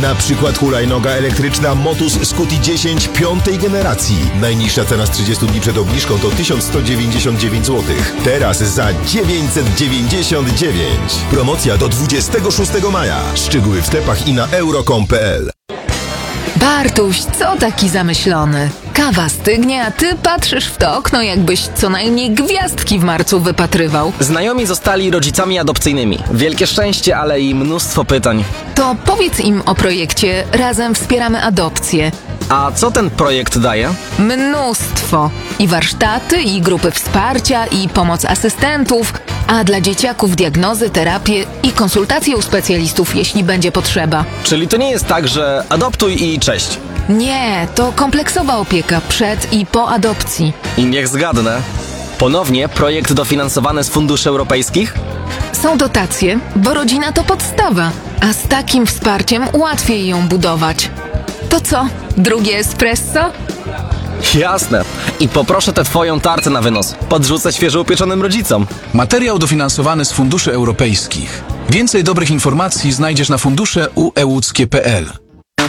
Na przykład hulajnoga elektryczna Motus Scuti 10 piątej generacji. Najniższa cena z 30 dni przed obniżką to 1199 zł. Teraz za 999. Promocja do 26 maja. Szczegóły w sklepach i na euro.com.pl. Bartuś, co taki zamyślony? Kawa stygnie, a ty patrzysz w to okno, jakbyś co najmniej gwiazdki w marcu wypatrywał. Znajomi zostali rodzicami adopcyjnymi. Wielkie szczęście, ale i mnóstwo pytań. To powiedz im o projekcie Razem Wspieramy Adopcję. A co ten projekt daje? Mnóstwo. I warsztaty, i grupy wsparcia, i pomoc asystentów, a dla dzieciaków diagnozy, terapię i konsultacje u specjalistów, jeśli będzie potrzeba. Czyli to nie jest tak, że adoptuj i cześć. Nie, to kompleksowa opieka przed i po adopcji. I niech zgadnę. Ponownie projekt dofinansowany z funduszy europejskich? Są dotacje, bo rodzina to podstawa, a z takim wsparciem łatwiej ją budować. To co? Drugie espresso? Jasne. I poproszę tę twoją tartę na wynos. Podrzucę świeżo upieczonym rodzicom. Materiał dofinansowany z funduszy europejskich. Więcej dobrych informacji znajdziesz na fundusze ueuckie.pl.